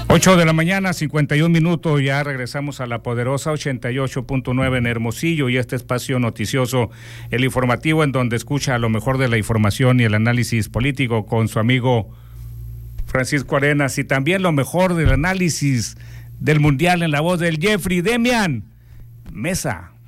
8 de la mañana, 51 minutos, ya regresamos a la poderosa 88.9 en Hermosillo y este espacio noticioso, el informativo, en donde escucha lo mejor de la información y el análisis político con su amigo Francisco Arenas, y también lo mejor del análisis del Mundial en la voz del Jeffrey Demian Mesa.